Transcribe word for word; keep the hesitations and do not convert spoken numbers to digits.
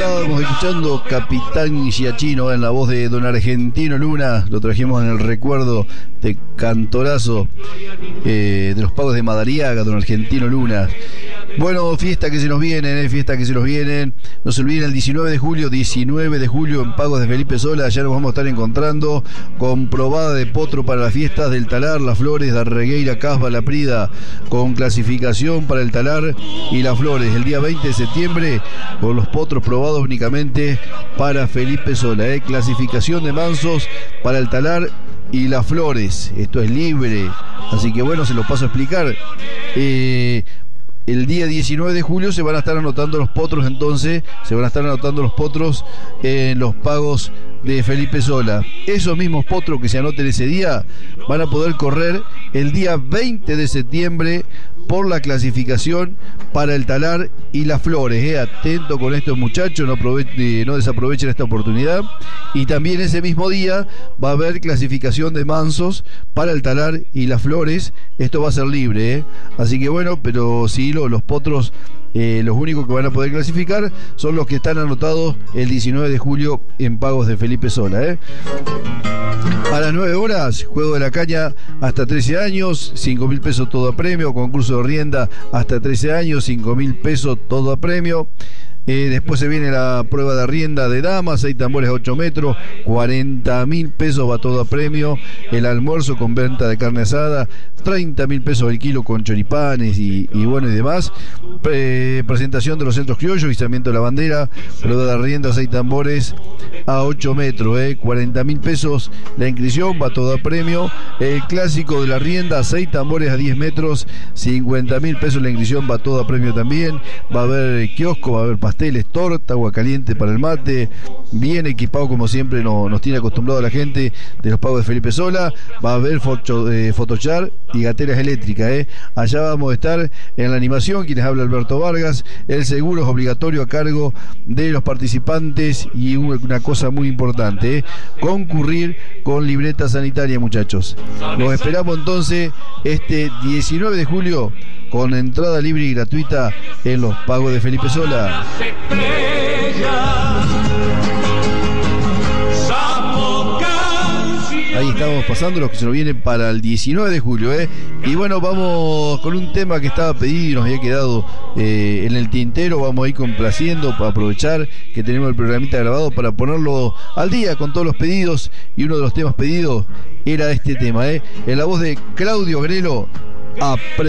estábamos escuchando Capitán Giachino en la voz de don Argentino Luna. Lo trajimos en el recuerdo de cantorazo eh, de los pagos de Madariaga, don Argentino Luna. Bueno, fiesta que se nos vienen, eh, fiesta que se nos vienen. No se olviden el diecinueve de julio, diecinueve de julio en Pagos de Felipe Sola. Ya nos vamos a estar encontrando con probada de potro para las fiestas del Talar, Las Flores, de Arregueira, Casba, La Prida, con clasificación para el Talar y Las Flores. El día veinte de septiembre, con los potros probados únicamente para Felipe Sola. Eh. Clasificación de mansos para el Talar y Las Flores. Esto es libre. Así que bueno, se los paso a explicar. Eh... El día diecinueve de julio se van a estar anotando los potros, entonces se van a estar anotando los potros en los pagos de Felipe Sola. Esos mismos potros que se anoten ese día van a poder correr el día veinte de septiembre por la clasificación para el Talar y Las Flores. Eh. Atento con estos muchachos, no, aprove- no desaprovechen esta oportunidad. Y también ese mismo día va a haber clasificación de mansos para el Talar y Las Flores. Esto va a ser libre, eh. Así que bueno, pero sí, lo, los potros, eh, los únicos que van a poder clasificar son los que están anotados el diecinueve de julio en Pagos de Felipe Sola. Eh. A las nueve horas, juego de la caña hasta trece años, cinco mil pesos todo a premio. Concurso de rienda hasta trece años, cinco mil pesos todo a premio. Eh, después se viene la prueba de rienda de damas, seis tambores a ocho metros, cuarenta mil pesos va todo a premio. El almuerzo con venta de carne asada, treinta mil pesos el kilo con choripanes y, y bueno y demás. Eh, presentación de los centros criollos, izamiento de la bandera, prueba de rienda, seis tambores a ocho metros, eh, cuarenta mil pesos la inscripción, va todo a premio. El clásico de la rienda, seis tambores a diez metros, cincuenta mil pesos la inscripción, va todo a premio también. Va a haber kiosco, va a haber pasteles, torta, agua caliente para el mate, bien equipado como siempre no, nos tiene acostumbrado la gente de los pagos de Felipe Sola. Va a haber foto, eh, Photochar y gateras eléctricas. Eh. Allá vamos a estar en la animación, quienes habla Alberto Vargas. El seguro es obligatorio a cargo de los participantes y una cosa muy importante, eh, concurrir con libreta sanitaria, muchachos. Los esperamos entonces este diecinueve de julio con entrada libre y gratuita en los pagos de Felipe Sola. Ahí estamos pasando los que se nos vienen para el diecinueve de julio, ¿eh? Y bueno, vamos con un tema que estaba pedido y nos había quedado eh, en el tintero. Vamos a ir complaciendo para aprovechar que tenemos el programita grabado para ponerlo al día con todos los pedidos. Y uno de los temas pedidos era este tema, ¿eh? En la voz de Claudio Grelo, a